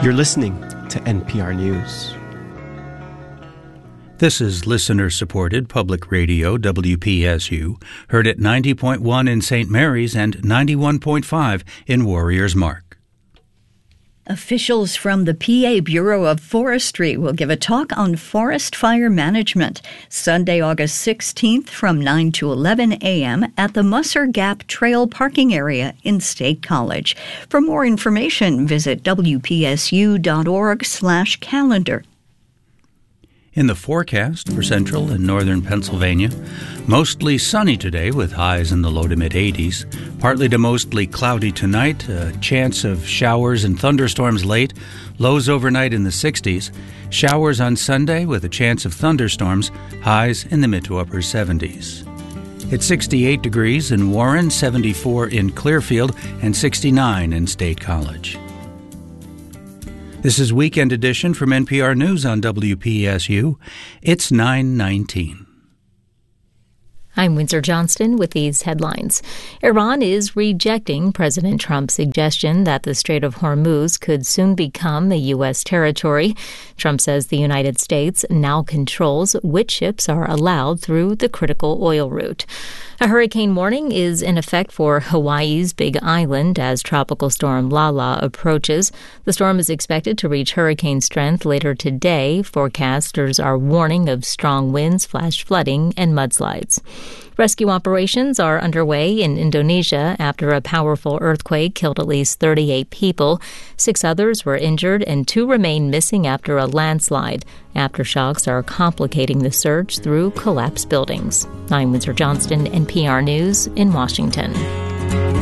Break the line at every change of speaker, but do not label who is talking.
You're listening to NPR News.
This is listener-supported public radio, WPSU, heard at 90.1 in St. Mary's and 91.5 in Warriors Mark.
Officials from the PA Bureau of Forestry will give a talk on forest fire management Sunday, August 16th from 9 to 11 a.m. at the Musser Gap Trail parking area in State College. For more information, visit wpsu.org/calendar.
In the forecast for central and northern Pennsylvania, mostly sunny today with highs in the low to mid-80s. Partly to mostly cloudy tonight, a chance of showers and thunderstorms late, lows overnight in the 60s. Showers on Sunday with a chance of thunderstorms, highs in the mid to upper 70s. It's 68 degrees in Warren, 74 in Clearfield, and 69 in State College. This is Weekend Edition from NPR News on WPSU. It's 9:19.
I'm Windsor Johnston with these headlines. Iran is rejecting President Trump's suggestion that the Strait of Hormuz could soon become a U.S. territory. Trump says the United States now controls which ships are allowed through the critical oil route. A hurricane warning is in effect for Hawaii's Big Island as Tropical Storm Lala approaches. The storm is expected to reach hurricane strength later today. Forecasters are warning of strong winds, flash flooding, and mudslides. Rescue operations are underway in Indonesia after a powerful earthquake killed at least 38 people. 6 others were injured and 2 remain missing after a landslide. Aftershocks are complicating the search through collapsed buildings. I'm Windsor Johnston, NPR News in Washington.